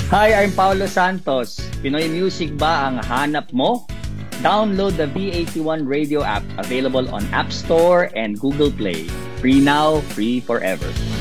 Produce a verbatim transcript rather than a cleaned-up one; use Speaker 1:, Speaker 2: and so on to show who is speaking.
Speaker 1: Hi, I'm Paulo Santos. Pinoy music ba ang hanap mo? Download the V eighty-one Radio app, available on App Store and Google Play. Free now, free forever.